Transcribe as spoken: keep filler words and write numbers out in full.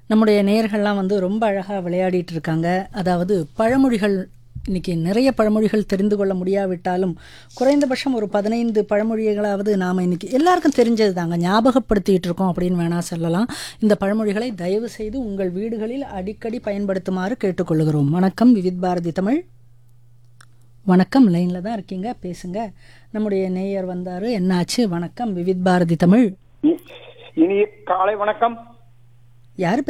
நம்முடைய நேயர்கள்லாம் வந்து ரொம்ப அழகாக விளையாடிட்டு இருக்காங்க. அதாவது பழமொழிகள் இன்னைக்கு நிறைய பழமொழிகள் தெரிந்து கொள்ள முடியாவிட்டாலும் குறைந்தபட்சம் ஒரு பதினைந்து பழமொழிகளாவது நாம் இன்னைக்கு எல்லாருக்கும் தெரிஞ்சது தாங்க ஞாபகப்படுத்திட்டு இருக்கோம் அப்படின்னு வேணா சொல்லலாம். இந்த பழமொழிகளை தயவு செய்து உங்கள் வீடுகளில் அடிக்கடி பயன்படுத்துமாறு கேட்டுக்கொள்கிறோம். வணக்கம் விவித் பாரதி தமிழ். வணக்கம், லைனில் தான் இருக்கீங்க, பேசுங்க. நம்முடைய நேயர் வந்தாரு, என்னாச்சு? வணக்கம் விவித் பாரதி தமிழ். இனி காலை வணக்கம். யாரு